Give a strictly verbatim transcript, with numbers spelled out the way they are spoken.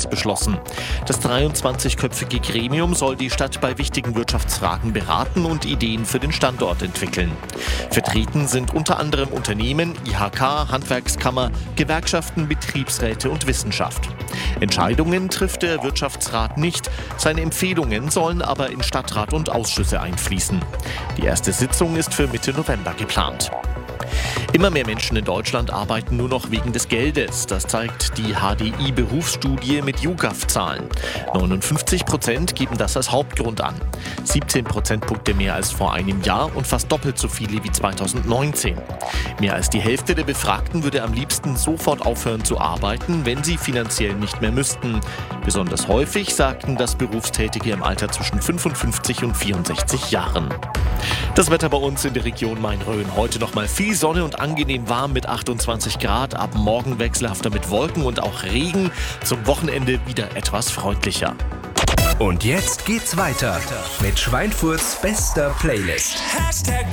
Stadtrat beschlossen. Das dreiundzwanzigköpfige Gremium soll die Stadt bei wichtigen Wirtschaftsfragen beraten und Ideen für den Standort entwickeln. Vertreten sind unter anderem Unternehmen, I H K, Handwerkskammer, Gewerkschaften, Betriebsräte und Wissenschaft. Entscheidungen trifft der Wirtschaftsrat nicht, seine Empfehlungen sollen aber in Stadtrat und Ausschüsse einfließen. Die erste Sitzung ist für Mitte November geplant. Immer mehr Menschen in Deutschland arbeiten nur noch wegen des Geldes. Das zeigt die H D I-Berufsstudie mit YouGov-Zahlen. neunundfünfzig Prozent geben das als Hauptgrund an. siebzehn Prozentpunkte mehr als vor einem Jahr und fast doppelt so viele wie zweitausendneunzehn. Mehr als die Hälfte der Befragten würde am liebsten sofort aufhören zu arbeiten, wenn sie finanziell nicht mehr müssten. Besonders häufig sagten das Berufstätige im Alter zwischen fünfundfünfzig und vierundsechzig Jahren. Das Wetter bei uns in der Region Main-Rhön. Heute noch mal viel Sonne und angenehm warm mit achtundzwanzig Grad. Ab morgen wechselhafter mit Wolken und auch Regen. Zum Wochenende wieder etwas freundlicher. Und jetzt geht's weiter mit Schweinfurts bester Playlist. Hashtag